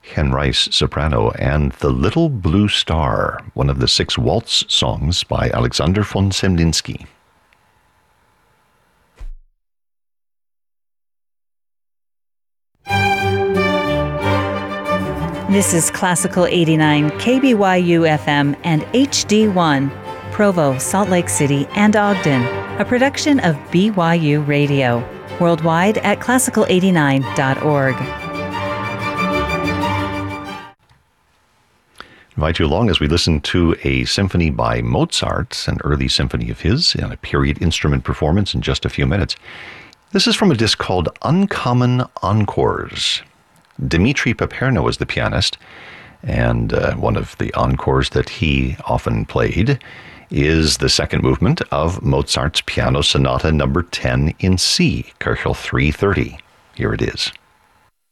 Ken Rice, soprano, and The Little Blue Star, one of the 6 waltz songs by Alexander von Semlinsky. This is Classical 89, KBYU FM and HD1, Provo, Salt Lake City, and Ogden, a production of BYU Radio, worldwide at classical89.org. Invite you along as we listen to a symphony by Mozart, an early symphony of his, and a period instrument performance in just a few minutes. This is from a disc called Uncommon Encores. Dmitri Paperno is the pianist, and one of the encores that he often played is the second movement of Mozart's Piano Sonata No. 10 in C, Köchel 330. Here it is.